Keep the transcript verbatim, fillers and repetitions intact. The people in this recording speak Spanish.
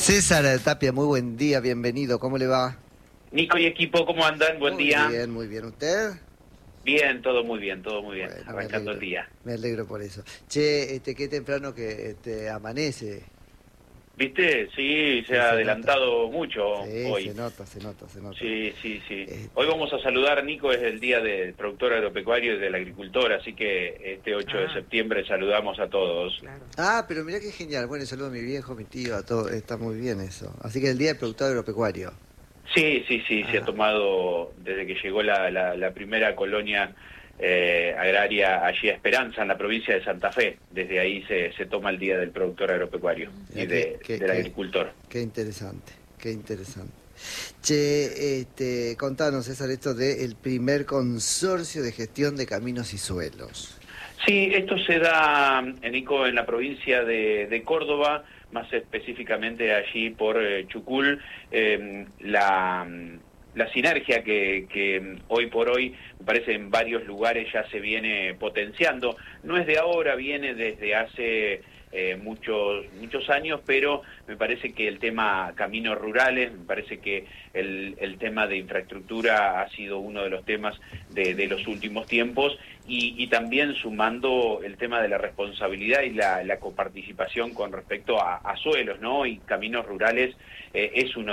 César Tapia, muy buen día, bienvenido, ¿cómo le va? Nico y equipo, ¿cómo andan? Buen muy día. Muy bien, muy bien. ¿Usted? Bien, todo muy bien, todo muy bien. Bueno, arrancando el día. Me alegro por eso. Che, este, qué temprano que este, amanece. ¿Viste? Sí, se Sí, ha se adelantado nota. mucho Sí, hoy. se nota, se nota, se nota. Sí, sí, sí. Este... Hoy vamos a saludar, Nico, es el Día del Productor Agropecuario y del Agricultor, así que este ocho ah. de septiembre saludamos a todos. Claro. Ah, pero mirá qué genial. Bueno, saludo a mi viejo, mi tío, a todo. Está muy bien eso. Así que el Día del Productor Agropecuario. Sí, sí, sí, ah. se ha tomado desde que llegó la, la, la primera colonia eh, agraria allí a Esperanza, en la provincia de Santa Fe. Desde ahí se, se toma el Día del Productor Agropecuario y de, qué, qué, del qué, Agricultor. Qué interesante, qué interesante. Che, este, contanos, César, esto del primer consorcio de gestión de caminos y suelos. Sí, esto se da, Nico, en la provincia de, de Córdoba, más específicamente allí por eh, Chucul. Eh, la, la sinergia que, que hoy por hoy, me parece, en varios lugares ya se viene potenciando. No es de ahora, viene desde hace eh, muchos muchos años, pero me parece que el tema caminos rurales, me parece que el, el tema de infraestructura ha sido uno de los temas de, de los últimos tiempos, y, y también sumando el tema de la responsabilidad y la, la coparticipación con respecto a, a suelos, ¿no? Y caminos rurales eh, es uno